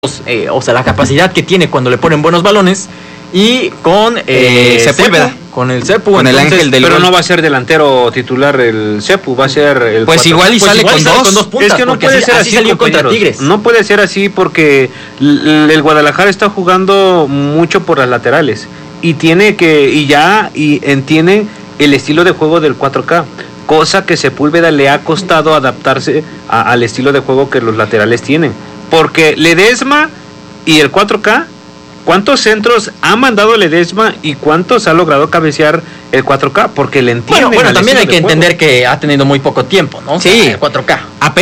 o sea, la capacidad que tiene cuando le ponen buenos balones, y con Sepúlveda, con el Cepu, con entonces, el ángel del pero gol. No va a ser delantero titular el Cepu, va a ser el pues 4. igual y pues sale con dos puntas, es que no puede ser así salió contra Tigres. No puede ser así porque el Guadalajara está jugando mucho por las laterales y entienden el estilo de juego del 4K, cosa que Sepúlveda le ha costado adaptarse al estilo de juego que los laterales tienen, porque Ledesma y el 4K, ¿cuántos centros ha mandado Ledesma y cuántos ha logrado cabecear el 4K? Porque le entienden. Bueno, también hay que entender que ha tenido muy poco tiempo, ¿no? Sí, o sea, el 4K.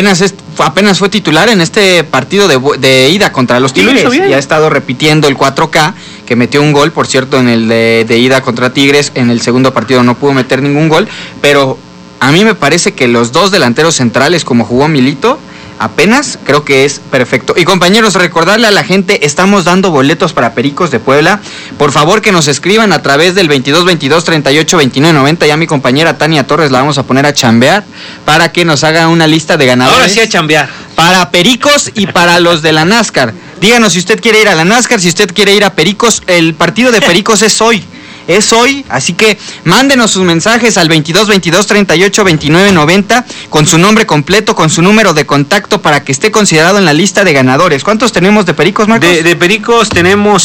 Apenas fue titular en este partido de ida contra los Tigres y ha estado repitiendo el 4K, que metió un gol, por cierto, en el de ida contra Tigres. En el segundo partido no pudo meter ningún gol, pero a mí me parece que los dos delanteros centrales, como jugó Milito, apenas creo que es perfecto. Y compañeros, recordarle a la gente, estamos dando boletos para Pericos de Puebla. Por favor, que nos escriban a través del 22-22-38-29-90. Ya mi compañera Tania Torres la vamos a poner a chambear para que nos haga una lista de ganadores. Ahora sí a chambear. Para Pericos y para los de la NASCAR. Díganos si usted quiere ir a la NASCAR, si usted quiere ir a Pericos. El partido de Pericos es hoy, así que mándenos sus mensajes al 22-22-38-29-90 con su nombre completo, con su número de contacto para que esté considerado en la lista de ganadores. ¿Cuántos tenemos de Pericos, Marcos? De Pericos tenemos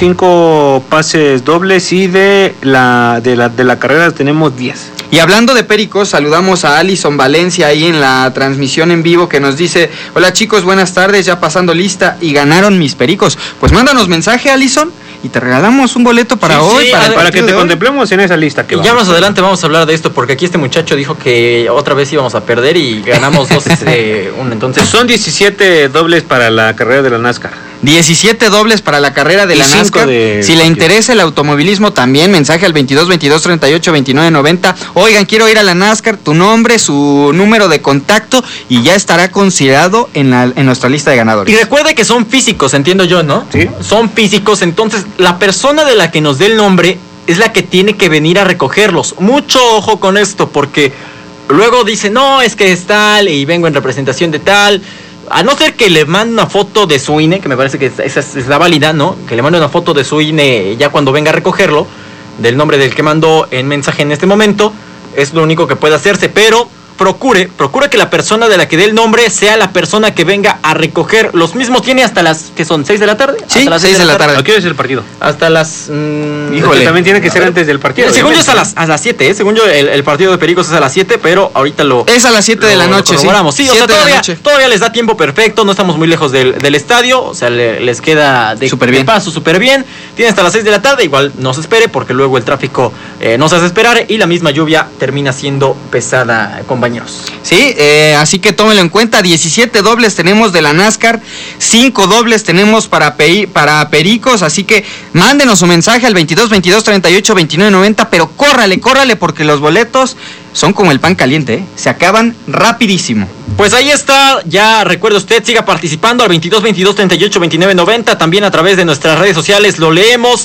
5 pases dobles, y de la carrera tenemos 10. Y hablando de Pericos, saludamos a Alison Valencia ahí en la transmisión en vivo, que nos dice: hola chicos, buenas tardes, ya pasando lista y ganaron mis Pericos. Pues mándanos mensaje, Alison, y te regalamos un boleto para hoy. Sí, para que te contemplemos en esa lista. Y ya más adelante vamos a hablar de esto, porque aquí este muchacho dijo que otra vez íbamos a perder y ganamos 2 entonces son 17 dobles para la carrera de la NASCAR. 17 dobles para la carrera de la NASCAR. Si le interesa el automovilismo, también mensaje al 22-22-38-29-90. Oigan, quiero ir a la NASCAR, tu nombre, su número de contacto, y ya estará considerado en nuestra lista de ganadores. Y recuerde que son físicos, entiendo yo, ¿no? Sí. Son físicos, entonces la persona de la que nos dé el nombre es la que tiene que venir a recogerlos. Mucho ojo con esto, porque luego dice, no, es que es tal y vengo en representación de tal. A no ser que le mande una foto de su INE, que me parece que esa es la válida, ¿no? Que le mande una foto de su INE ya cuando venga a recogerlo, del nombre del que mandó en mensaje en este momento. Es lo único que puede hacerse, pero procure que la persona de la que dé el nombre sea la persona que venga a recoger. Los mismos tiene hasta las, ¿que son? ¿6 de la tarde? Sí, hasta las 6 de la tarde. ¿A qué hora es el partido? Hasta las... Híjole, también tiene que ser antes del partido. Según yo es a las 7, según yo el partido de Pericos es a las 7, pero ahorita es a las 7 de la noche, sí. Sí, o sea, todavía les da tiempo perfecto, no estamos muy lejos del estadio, o sea, les queda de paso súper bien. Tiene hasta las 6 de la tarde, igual no se espere, porque luego el tráfico nos hace esperar y la misma lluvia termina siendo pesada, compañeros. Sí, así que tómenlo en cuenta. 17 dobles tenemos de la NASCAR, 5 dobles tenemos para Pericos, así que mándenos su mensaje al 22-22-38-29-90, pero córrale, porque los boletos son como el pan caliente, se acaban rapidísimo. Pues ahí está, ya recuerde usted, siga participando al 22-22-38-29-90, también a través de nuestras redes sociales lo leemos.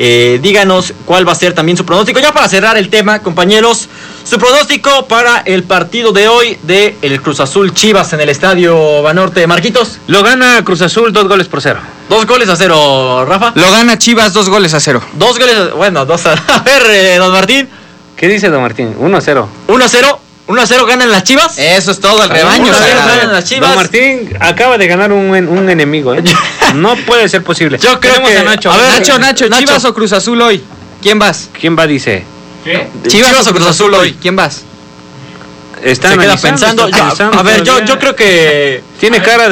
Díganos cuál va a ser también su pronóstico. Ya para cerrar el tema, compañeros, su pronóstico para el partido de hoy de el Cruz Azul Chivas en el Estadio Banorte. Marquitos. Lo gana Cruz Azul 2-0. 2-0, Rafa. Lo gana Chivas 2-0. 2 goles, bueno, 2-0. A ver, don Martín. ¿Qué dice don Martín? 1-0. 1-0 ganan las Chivas. Eso es todo, el rebaño. Ganan las Chivas. Don Martín acaba de ganar un enemigo, ¿eh? No puede ser posible. Yo creo que... a Nacho. A ver, Nacho, ¿Chivas o Cruz Azul hoy? ¿Quién vas? ¿Quién va, dice? ¿Qué? ¿Chivas o Cruz Azul hoy? ¿Quién vas? Se queda pensando. A ver, yo creo que... Tiene cara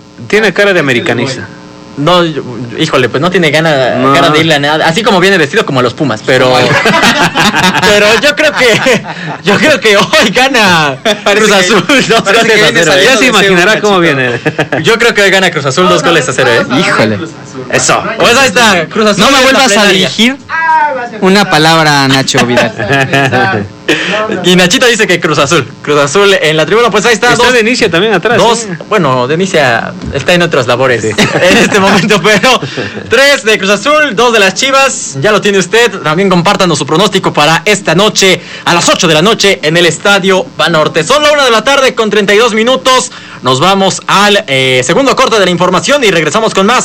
de americanista. No, híjole, pues no tiene cara de irle a nada, así como viene vestido como los Pumas, pero yo creo que hoy gana Cruz Azul 2-0. Ya se imaginará cómo viene. Yo creo que hoy gana Cruz Azul 2-0, Híjole. Eso. Pues ahí está, Cruz Azul. No me vuelvas a dirigir una palabra, Nacho Vidal. Y Nachito dice que Cruz Azul en la tribuna, pues ahí está. Está Denicia también atrás. Bueno, Denicia está en otras labores en este momento, pero 3 de Cruz Azul, 2 de las Chivas, ya lo tiene usted. También compártanos su pronóstico para esta noche, a las 8 de la noche, en el Estadio Banorte. Son la 1 de la tarde con 32 minutos. Nos vamos al segundo corte de la información y regresamos con más